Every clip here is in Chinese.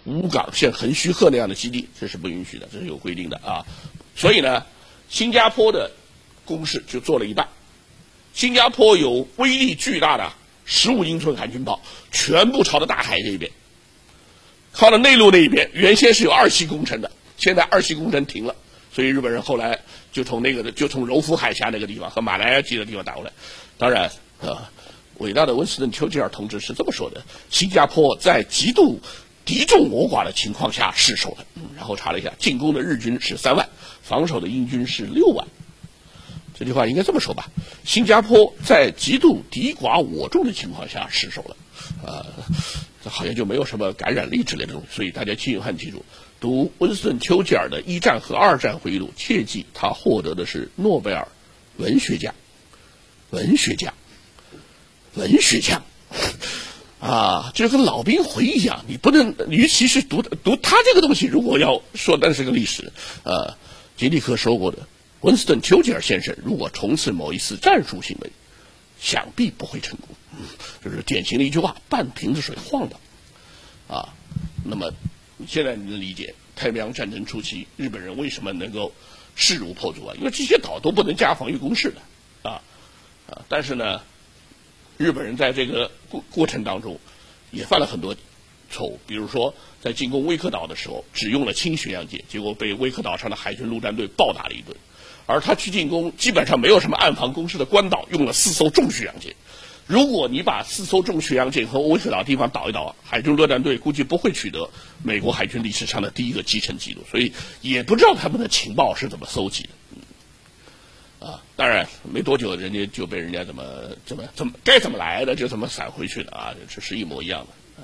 武港像横须贺那样的基地，这是不允许的，这是有规定的啊。所以呢，新加坡的攻势就做了一半。新加坡有威力巨大的15英寸海军炮，全部朝着大海这一边，靠着内陆那一边，原先是有2栖工程的，现在2栖工程停了，所以日本人后来就从柔佛海峡那个地方和马来亚基的地方打过来。当然伟大的温斯顿·丘吉尔同志是这么说的：新加坡在极度敌众我寡的情况下失守了。然后查了一下，进攻的日军是3万，防守的英军是6万。这句话应该这么说吧：新加坡在极度敌寡我众的情况下失守了。这好像就没有什么感染力之类的东西。所以大家请永汉记住，读温斯顿·丘吉尔的1战和2战回忆录，切记他获得的是诺贝尔文学奖。文学奖啊，就跟老兵回忆一样，你不能，尤其是读他这个东西，如果要说那是个历史，杰利克说过的，温斯顿·丘吉尔先生如果从事某一次战术行为，想必不会成功。就是典型的一句话：半瓶子水晃荡。那么现在你能理解太平洋战争初期日本人为什么能够势如破竹啊？因为这些岛都不能加防御工事的但是呢，日本人在这个过程当中也犯了很多错误，比如说在进攻威克岛的时候只用了轻巡洋舰，结果被威克岛上的海军陆战队暴打了一顿。而他去进攻基本上没有什么暗防工事的关岛，用了4艘重巡洋舰。如果你把4艘重巡洋舰和威克岛地方倒一倒，海军陆战队估计不会取得美国海军历史上的第一个击沉记录，所以也不知道他们的情报是怎么搜集的。当然没多久，人家就被人家怎么该怎么来的就怎么闪回去的啊，这是一模一样的。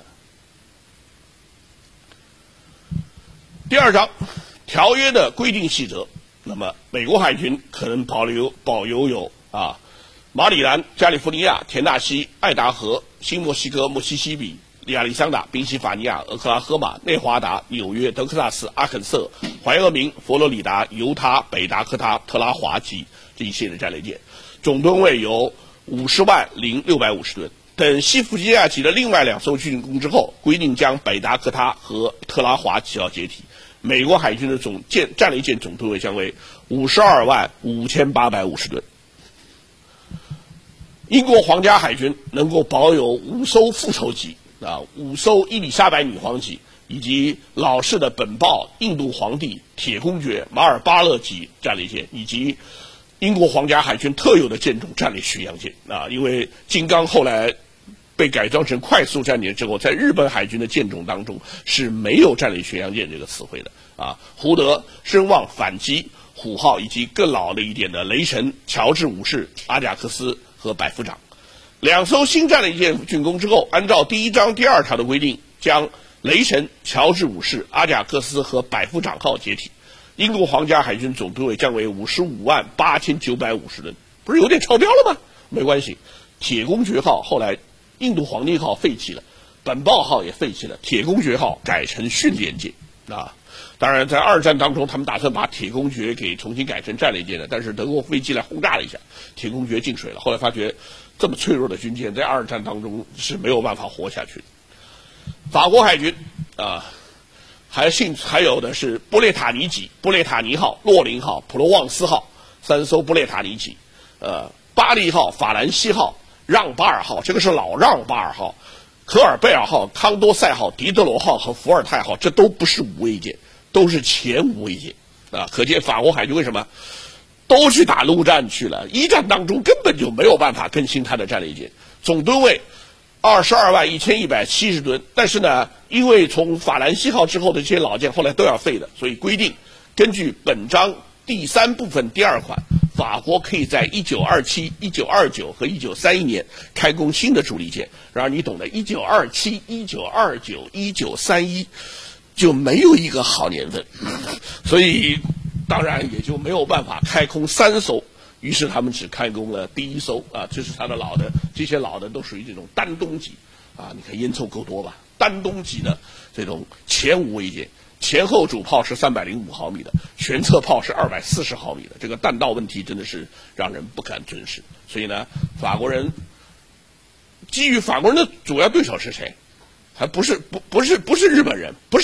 第2章条约的规定细则，那么美国海军可能保留有马里兰、加利福尼亚、田纳西、爱达荷、新墨西哥、墨西西比、亚利桑那、宾夕法尼亚、俄克拉荷马、内华达、纽约、德克萨斯、阿肯色、怀俄明、佛罗里达、犹他、北达科他、特拉华及这一系列战列舰，总吨位有50万零650吨。等西弗吉尼亚级的另外2艘进攻之后，规定将北达科他和特拉华级要解体。美国海军的战列舰总吨位将为52万5850吨。英国皇家海军能够保有5艘复仇级5艘伊丽莎白女皇级，以及老式的本报、印度皇帝、铁公爵、马尔巴勒级战列舰，以及英国皇家海军特有的舰种战列巡洋舰因为金刚后来被改装成快速战舰之后，在日本海军的舰种当中是没有战列巡洋舰这个词汇的胡德、声望、反击、虎号，以及更老了一点的雷神、乔治五世、阿贾克斯和百夫长。2艘新战列舰竣工之后，按照第1章第2条的规定，将雷神、乔治五世、阿贾克斯和百夫长号解体。英国皇家海军总吨位将为55万8950吨，不是有点超标了吗？没关系，铁公爵号后来印度皇帝号废弃了，本报号也废弃了，铁公爵号改成训练舰当然在2战当中他们打算把铁公爵给重新改成战列舰的，但是德国飞机来轰炸了一下，铁公爵进水了，后来发觉这么脆弱的军舰在2战当中是没有办法活下去的。法国海军还有的是布列塔尼级、布列塔尼号、洛林号、普罗旺斯号3艘布列塔尼级，巴利号、法兰西号、让巴尔号，这个是老让巴尔号、科尔贝尔号、康多塞号、狄德罗号和伏尔泰号，这都不是无畏舰，都是前无畏舰可见法国海军为什么都去打陆战去了，1战当中根本就没有办法更新它的战列舰，总吨位22万1170吨。但是呢，因为从法兰西号之后的这些老舰后来都要废的，所以规定根据本章第3部分第2款，法国可以在1927、1929和1931年开工新的主力舰。然而你懂的，1927、1929、1931就没有一个好年份，所以当然也就没有办法开空3艘。于是他们只开工了第1艘这是他的老的，这些老的都属于这种单东级你看烟囱够多吧？单东级的这种前无畏舰，前后主炮是305毫米的，舷侧炮是240毫米的，这个弹道问题真的是让人不敢正视。所以呢，法国人基于法国人的主要对手是谁？还不是日本人，不是